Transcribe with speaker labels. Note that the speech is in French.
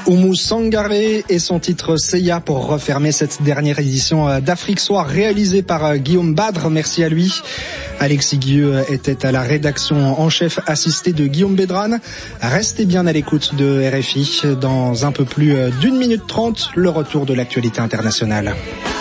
Speaker 1: Oumou Sangaré et son titre Seiya pour refermer cette dernière édition d'Afrique Soir réalisée par Guillaume Badre. Merci à lui. Alexis Guilleux était à la rédaction en chef assisté de Guillaume Bédrane. Restez bien à l'écoute de RFI. Dans un peu plus d'1 minute 30, le retour de l'actualité internationale.